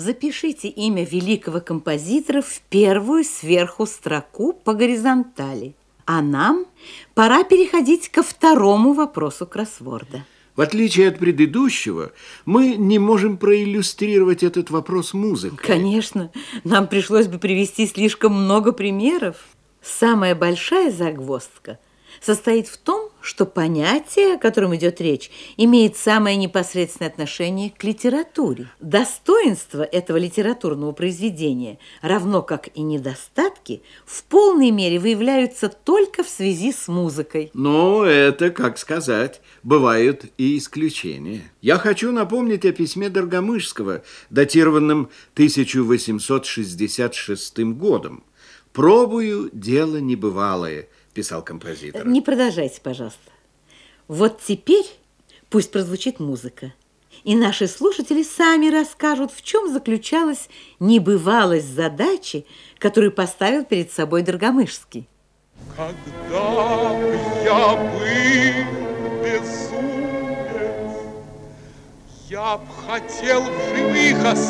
Запишите имя великого композитора в первую сверху строку по горизонтали. А нам пора переходить ко второму вопросу кроссворда. В отличие от предыдущего, мы не можем проиллюстрировать этот вопрос музыкой. Конечно, нам пришлось бы привести слишком много примеров. Самая большая загвоздка состоит в том, что понятие, о котором идет речь, имеет самое непосредственное отношение к литературе. Достоинства этого литературного произведения, равно как и недостатки, в полной мере выявляются только в связи с музыкой. Но это, как сказать, бывают и исключения. Я хочу напомнить о письме Доргомышского, датированном 1866 годом. «Пробую дело небывалое», писал композитор. Не продолжайте, пожалуйста. Вот теперь пусть прозвучит музыка, и наши слушатели сами расскажут, в чем заключалась небывалость задачи, которую поставил перед собой Доргомышский. Когда б я был безумец, я б хотел в живых остаться.